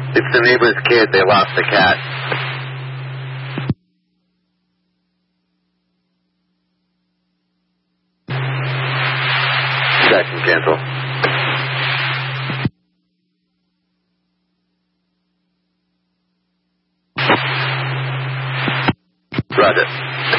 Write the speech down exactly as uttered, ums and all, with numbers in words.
It's the neighbor's kid. They lost the cat. Jackson, cancel. Roger.